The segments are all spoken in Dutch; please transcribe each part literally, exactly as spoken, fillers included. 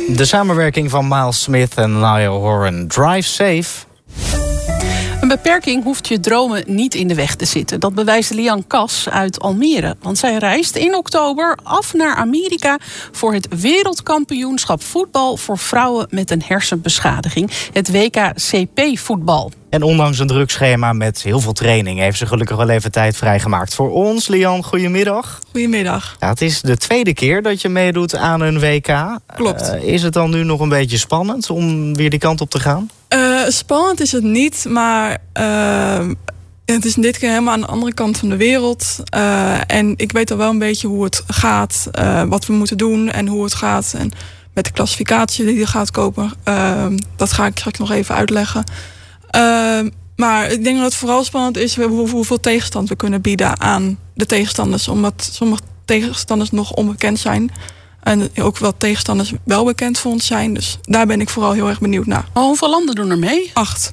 De samenwerking van Miles Smith en Niall Horan. Drive Safe. Een beperking hoeft je dromen niet in de weg te zitten. Dat bewijst Lian Kas uit Almere. Want zij reist in oktober af naar Amerika voor het wereldkampioenschap voetbal voor vrouwen met een hersenbeschadiging. Het W K C P-voetbal. En ondanks een druk schema met heel veel training heeft ze gelukkig wel even tijd vrijgemaakt voor ons. Lian, goedemiddag. Goedemiddag. Ja, het is de tweede keer dat je meedoet aan een W K. Klopt. Uh, is het dan nu nog een beetje spannend om weer die kant op te gaan? Uh, spannend is het niet, maar uh, het is dit keer helemaal aan de andere kant van de wereld. Uh, en ik weet al wel een beetje hoe het gaat, uh, wat we moeten doen en hoe het gaat. En met de klassificatie die je gaat kopen, uh, dat ga ik straks nog even uitleggen. Uh, maar ik denk dat het vooral spannend is hoe, hoeveel tegenstand we kunnen bieden aan de tegenstanders. Omdat sommige tegenstanders nog onbekend zijn. En ook wel tegenstanders wel bekend voor ons zijn. Dus daar ben ik vooral heel erg benieuwd naar. Maar hoeveel landen doen er mee? Acht.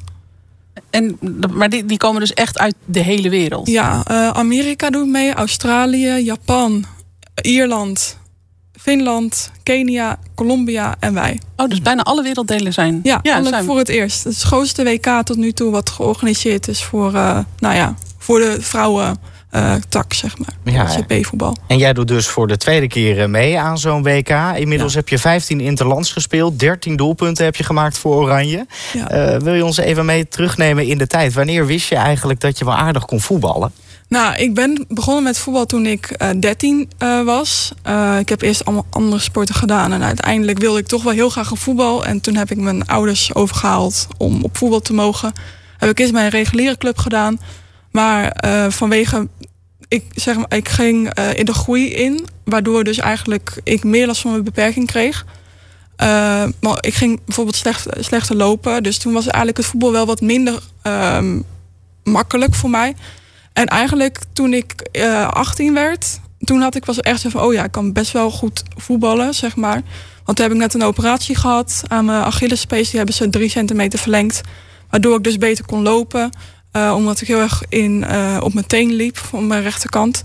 En, maar die, die komen dus echt uit de hele wereld? Ja, uh, Amerika doet mee, Australië, Japan, Ierland, Finland, Kenia, Colombia en wij. Oh, dus bijna alle werelddelen zijn... Ja, ja alle zijn... voor het eerst. Het is het grootste W K tot nu toe wat georganiseerd is voor, uh, nou ja, voor de vrouwen... Uh, tak, zeg maar. Ja, C P-voetbal. En jij doet dus voor de tweede keer mee aan zo'n W K. Inmiddels ja. heb je vijftien interlands gespeeld. dertien doelpunten heb je gemaakt voor Oranje. Ja. Uh, wil je ons even mee terugnemen in de tijd? Wanneer wist je eigenlijk dat je wel aardig kon voetballen? Nou, ik ben begonnen met voetbal toen ik uh, dertien uh, was. Uh, ik heb eerst allemaal andere sporten gedaan. En uiteindelijk wilde ik toch wel heel graag een voetbal. En toen heb ik mijn ouders overgehaald om op voetbal te mogen. Heb ik eerst mijn reguliere club gedaan. Maar uh, vanwege, ik, zeg maar, ik ging uh, in de groei in, waardoor dus eigenlijk ik meer last van mijn beperking kreeg. Uh, maar ik ging bijvoorbeeld slecht, slechter lopen, dus toen was eigenlijk het voetbal wel wat minder uh, makkelijk voor mij. En eigenlijk toen ik uh, achttien werd, toen had ik was echt zo van, oh ja, ik kan best wel goed voetballen, zeg maar. Want toen heb ik net een operatie gehad aan mijn Achillespees, die hebben ze drie centimeter verlengd, waardoor ik dus beter kon lopen. Uh, omdat ik heel erg in, uh, op mijn teen liep, op mijn rechterkant.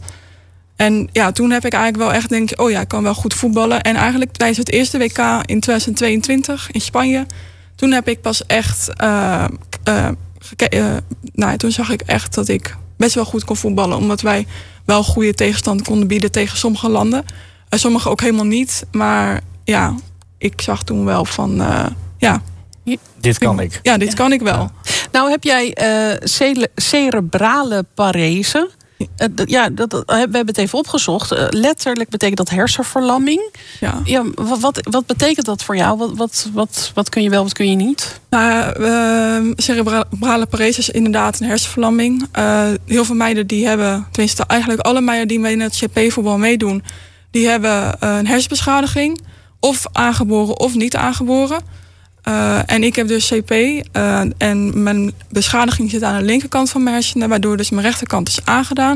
En ja, toen heb ik eigenlijk wel echt denk oh ja, ik kan wel goed voetballen. En eigenlijk tijdens het eerste W K in tweeduizend tweeëntwintig in Spanje, toen heb ik pas echt, uh, uh, geke- uh, nou, toen zag ik echt dat ik best wel goed kon voetballen. Omdat wij wel goede tegenstand konden bieden tegen sommige landen. Uh, sommige ook helemaal niet. Maar ja, ik zag toen wel van, uh, ja... Dit kan ik. Ja, dit ja. kan ik wel. Ja. Nou heb jij uh, cere- cerebrale parese. Uh, d- ja, dat, dat, we hebben het even opgezocht. Uh, letterlijk betekent dat hersenverlamming. Ja. Ja, wat, wat betekent dat voor jou? Wat, wat, wat, wat kun je wel, wat kun je niet? Nou, uh, cerebrale parese is inderdaad een hersenverlamming. Uh, heel veel meiden die hebben, tenminste eigenlijk alle meiden die mee in het C P-voetbal meedoen, die hebben uh, een hersenbeschadiging. Of aangeboren of niet aangeboren. Uh, en ik heb dus C P uh, en mijn beschadiging zit aan de linkerkant van mijn hersenen, waardoor dus mijn rechterkant is aangedaan.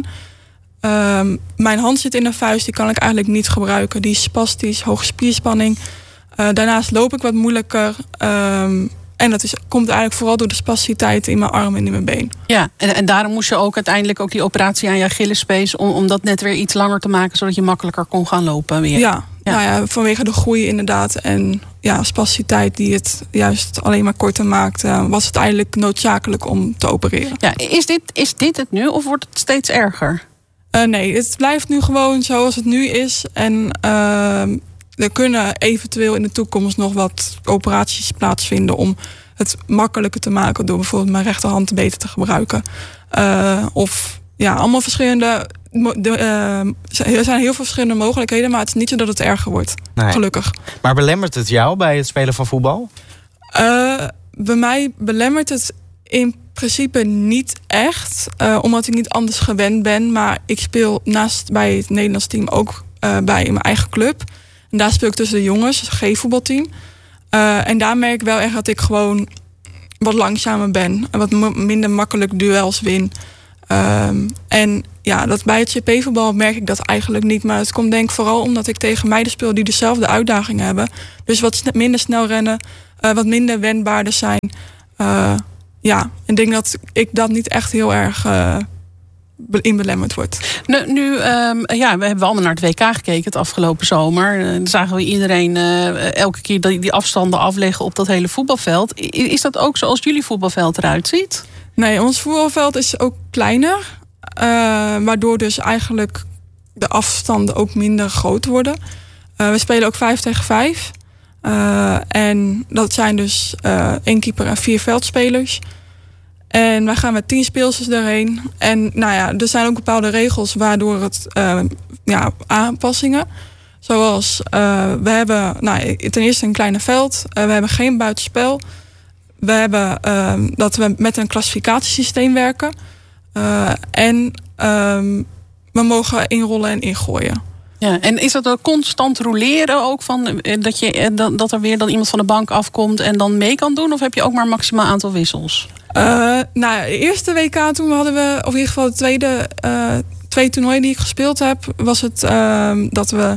Uh, mijn hand zit in een vuist, die kan ik eigenlijk niet gebruiken. Die is spastisch, hoge spierspanning. Uh, daarnaast loop ik wat moeilijker. Um, en dat is, komt eigenlijk vooral door de spasticiteit in mijn arm en in mijn been. Ja, en, en daarom moest je ook uiteindelijk ook die operatie aan je Achillespees om, om dat net weer iets langer te maken, zodat je makkelijker kon gaan lopen weer. Ja. Ja. Nou ja, vanwege de groei inderdaad en ja, spasticiteit die het juist alleen maar korter maakt, uh, was het eigenlijk noodzakelijk om te opereren. Ja, is dit, is dit het nu of wordt het steeds erger? Uh, nee, het blijft nu gewoon zoals het nu is. En uh, er kunnen eventueel in de toekomst nog wat operaties plaatsvinden om het makkelijker te maken door bijvoorbeeld mijn rechterhand beter te gebruiken. Uh, of ja, allemaal verschillende. De, uh, er zijn heel veel verschillende mogelijkheden, maar het is niet zo dat het erger wordt. Nee. Gelukkig. Maar belemmert het jou bij het spelen van voetbal? Uh, bij mij belemmert het in principe niet echt. Uh, omdat ik niet anders gewend ben. Maar ik speel naast bij het Nederlands team ook uh, bij mijn eigen club. En daar speel ik tussen de jongens, het G-voetbalteam. Uh, en daar merk ik wel echt dat ik gewoon wat langzamer ben. En wat m- minder makkelijk duels win. Um, en ja, dat bij het C P-voetbal merk ik dat eigenlijk niet. Maar het komt denk ik vooral omdat ik tegen meiden speel die dezelfde uitdagingen hebben. Dus wat sne- minder snel rennen, uh, wat minder wendbaarder zijn. Uh, ja, ik denk dat ik dat niet echt heel erg uh, in belemmerd wordt. Nu, nu um, ja, we hebben allemaal naar het W K gekeken het afgelopen zomer. Uh, dan zagen we iedereen uh, elke keer die, die afstanden afleggen op dat hele voetbalveld. Is dat ook zoals jullie voetbalveld eruit ziet? Nee, ons voetbalveld is ook kleiner. Uh, waardoor dus eigenlijk de afstanden ook minder groot worden. Uh, we spelen ook vijf tegen vijf. Uh, en dat zijn dus uh, één keeper en vier veldspelers. En wij gaan met tien speelsters erheen. En nou ja, er zijn ook bepaalde regels waardoor het uh, ja, aanpassingen. Zoals uh, we hebben nou, ten eerste een kleine veld. Uh, we hebben geen buitenspel. We hebben uh, dat we met een klassificatiesysteem werken. Uh, en um, we mogen inrollen en ingooien. Ja, en is dat ook constant roleren ook van dat, je, dat er weer dan iemand van de bank afkomt en dan mee kan doen? Of heb je ook maar een maximaal aantal wissels? Uh, nou, de eerste W K toen hadden we, of in ieder geval de tweede uh, twee toernooien die ik gespeeld heb, was het uh, dat we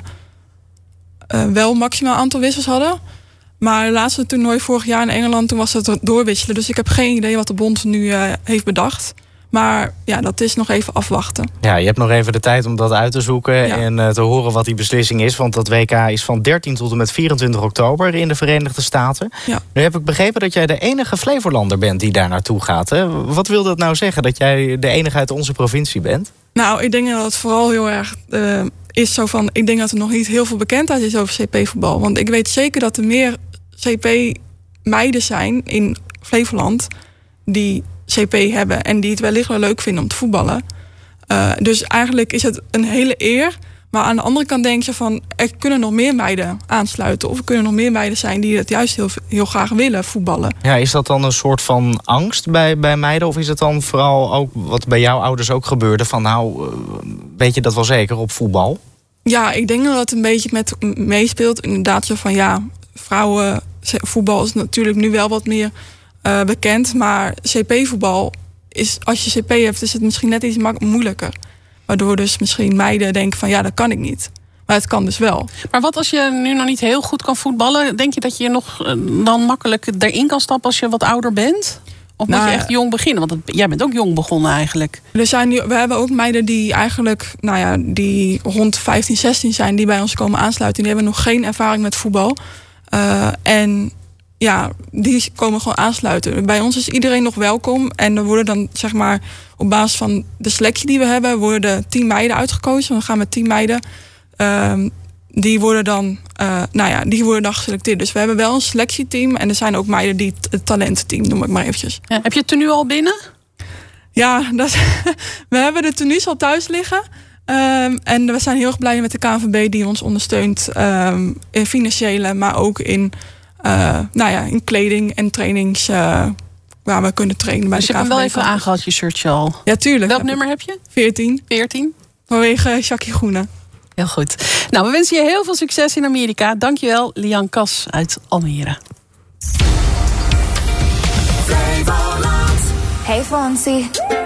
uh, wel maximaal aantal wissels hadden. Maar het laatste toernooi vorig jaar in Engeland, toen was het doorwisselen. Dus ik heb geen idee wat de bond nu uh, heeft bedacht. Maar ja, dat is nog even afwachten. Ja, je hebt nog even de tijd om dat uit te zoeken ja. en uh, te horen wat die beslissing is. Want dat W K is van dertien tot en met vierentwintig oktober in de Verenigde Staten. Ja. Nu heb ik begrepen dat jij de enige Flevolander bent die daar naartoe gaat. Hè? Wat wil dat nou zeggen, dat jij de enige uit onze provincie bent? Nou, ik denk dat het vooral heel erg uh, is zo van... Ik denk dat er nog niet heel veel bekendheid is over C P-voetbal. Want ik weet zeker dat er meer C P-meiden zijn in Flevoland die C P hebben en die het wellicht wel leuk vinden om te voetballen. Uh, dus eigenlijk is het een hele eer. Maar aan de andere kant denk je van, er kunnen nog meer meiden aansluiten. Of er kunnen nog meer meiden zijn die het juist heel, heel graag willen voetballen. Ja, is dat dan een soort van angst bij, bij meiden? Of is het dan vooral ook wat bij jouw ouders ook gebeurde? Van nou, weet je dat wel zeker op voetbal? Ja, ik denk dat het een beetje met meespeelt. Inderdaad zo van ja, vrouwenvoetbal is natuurlijk nu wel wat meer Uh, bekend, maar C P-voetbal is, als je C P hebt, is het misschien net iets mak- moeilijker. Waardoor dus misschien meiden denken van ja, dat kan ik niet. Maar het kan dus wel. Maar wat als je nu nog niet heel goed kan voetballen? Denk je dat je nog uh, dan makkelijk erin kan stappen als je wat ouder bent? Of nou, moet je echt jong beginnen? Want het, jij bent ook jong begonnen eigenlijk. Er zijn nu, we hebben ook meiden die eigenlijk, nou ja, die rond vijftien, zestien zijn, die bij ons komen aansluiten. Die hebben nog geen ervaring met voetbal. Uh, en ja, die komen gewoon aansluiten. Bij ons is iedereen nog welkom. En er worden dan, zeg maar, op basis van de selectie die we hebben, worden tien meiden uitgekozen. We gaan met tien meiden. Um, die worden dan, uh, nou ja, die worden dan geselecteerd. Dus we hebben wel een selectieteam. En er zijn ook meiden die het talententeam, noem ik maar eventjes. Ja, heb je het tenue al binnen? Ja, dat, we hebben de tenues al thuis liggen. Um, en we zijn heel erg blij met de K N V B die ons ondersteunt. Um, in financiële, maar ook in Uh, nou ja, in kleding en trainings uh, waar we kunnen trainen. Bij dus de je hebt hem wel even aangehad, je shirtje al? Ja, tuurlijk. Welk nummer heb je? veertien. veertien? Vanwege Jackie Groene. Heel goed. Nou, we wensen je heel veel succes in Amerika. Dankjewel, Lian Kas uit Almere. Hey Fonzie.